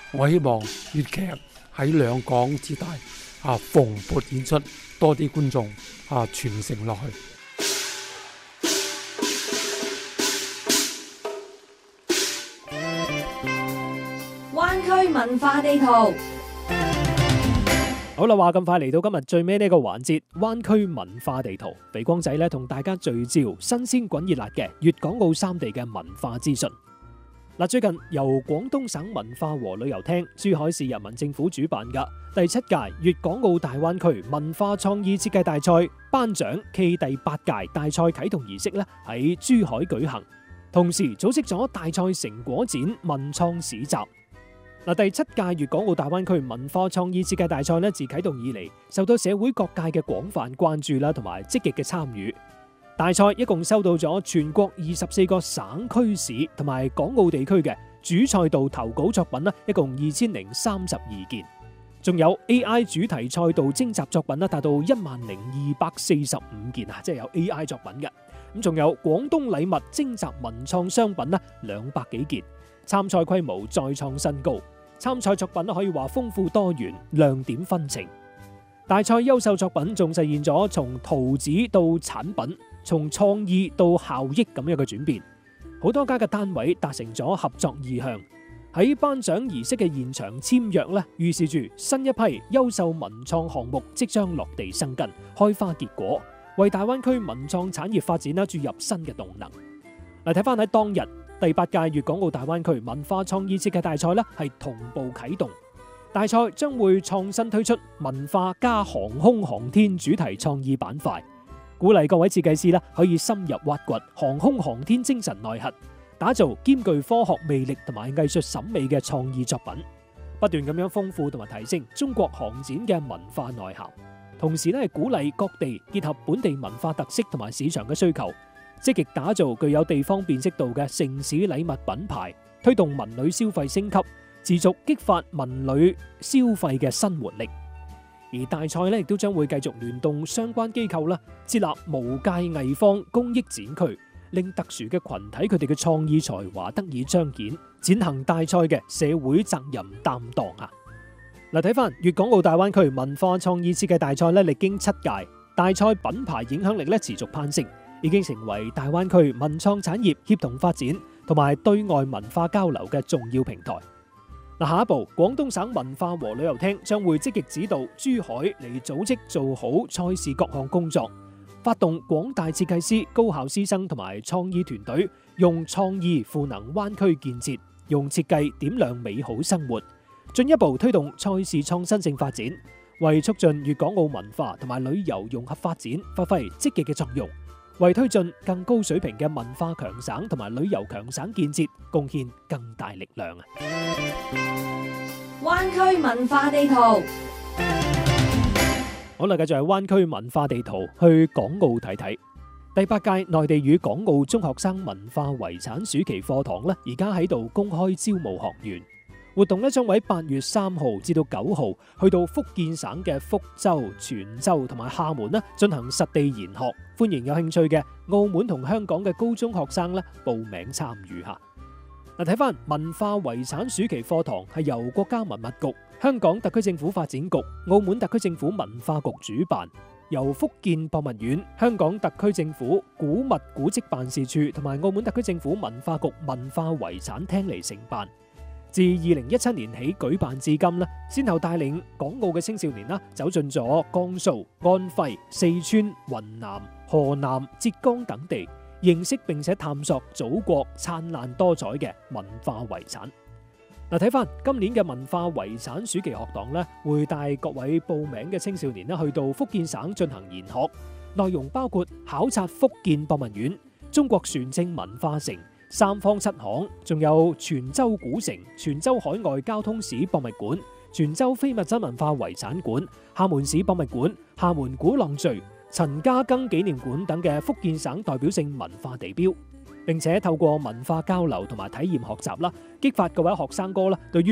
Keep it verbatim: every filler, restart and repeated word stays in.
我希望粵劇喺兩港之大啊蓬勃演出，多啲觀眾啊傳承落去。 灣區文化地圖。 好啦，話咁快嚟到今日最尾呢個環節，灣區文化地圖，肥光仔咧同大家聚焦新鮮滾熱辣嘅粵港澳三地嘅文化資訊。嗱，最近由廣東省文化和旅遊廳、珠海市人民政府主辦嘅第七屆粵港澳大灣區文化創意設計大賽頒獎暨第八屆大賽啟動儀式咧喺珠海舉行，同時組織咗大賽成果展文創市集。嗱，第七屆粵港澳大灣區文化創意設計大賽咧自啟動以嚟，受到社會各界嘅廣泛關注啦，同埋積極嘅參與。大賽一共收到咗全國二十四個省區市同埋港澳地區嘅主賽道投稿作品啦，一共二千零三十二件，仲有 A I 主題賽道徵集作品啦，達到一萬零二百四十五件啊，即係有 A I 作品嘅。咁仲有廣東禮物徵集文創商品啦，兩百幾件，參賽規模再創新高。參賽作品可以話豐富多元，亮點紛呈。大賽優秀作品仲實現咗從圖紙到產品，從創意到效益咁樣嘅轉變。好多家嘅單位達成咗合作意向，喺頒獎儀式嘅現場簽約咧，預示住新一批優秀文創項目即將落地生根，開花結果，為大灣區文創產業發展啦注入新嘅動能。嚟睇翻喺當日第八屆粵港澳大灣區文化創意設計大賽咧係同步啟動。大賽將會創新推出文化加航空航天主題創意板塊，鼓勵各位設計師啦可以深入挖掘航空航天精神內核，打造兼具科學魅力同埋藝術審美嘅創意作品，不斷咁樣豐富同埋提升中國航展嘅文化內涵。同時咧係鼓勵各地結合本地文化特色同埋市場嘅需求，積極打造具有地方辨識度嘅城市禮物品牌，推動文旅消費升級，持續激發文旅消費嘅新活力。而大賽咧亦都將會繼續聯動相關機構啦，設立無界藝坊公益展區，令特殊嘅群體佢哋嘅創意才華得以彰顯，踐行大賽嘅社會責任擔當啊！嗱，睇翻粵港澳大灣區文化創意設計大賽咧，歷經七屆，大賽品牌影響力咧持續攀升，已經成為大灣區文創產業協同發展同埋對外文化交流嘅重要平台。嗱，下一步，廣東省文化和旅遊廳將會積極指導珠海嚟組織做好賽事各項工作，發動廣大設計師、高校師生同埋創意團隊，用創意賦能灣區建設，用設計點亮美好生活，進一步推動賽事創新性發展，為促進粵港澳文化同埋旅遊融合發展發揮積極嘅作用，為推進更高水平嘅文化強省同埋旅遊強省建設貢獻更大力量啊！ 灣區文化地圖。 好啦，繼續係灣區文化地圖，去港澳睇睇。第八屆內地與港澳中學生文化遺產暑期課堂咧，而家喺度公開招募學員。活動咧將喺八月三號至到九號，去到福建省嘅福州、泉州同埋廈門咧進行實地研學。歡迎有興趣嘅澳門同香港嘅高中學生咧報名參與下。嗱，睇翻文化遺產暑期課堂係由國家文物局、香港特區政府發展局、澳門特區政府文化局主辦，由福建博物院、香港特區政府古物古蹟辦事處同埋澳門特區政府文化局文化遺產廳嚟承辦。自二零一七年起舉辦至今啦，先後帶領港澳嘅青少年啦走進咗江蘇、安徽、四川、雲南、河南、浙江等地，認識並且探索祖國燦爛多彩嘅文化遺產。嗱，睇翻今年嘅文化遺產暑期學堂咧，會帶各位報名嘅青少年咧去到福建省進行研學，內容包括考察福建博物院、中國船政文化城、三坊七巷，仲有泉州古城、泉州海外交通史博物館、泉州非物質文化遺產館、廈門市博物館、廈門鼓浪嶼、陳嘉庚紀念館等嘅福建省代表性文化地標，並且透過文化交流同埋體驗學習啦，激發各位學生哥啦對於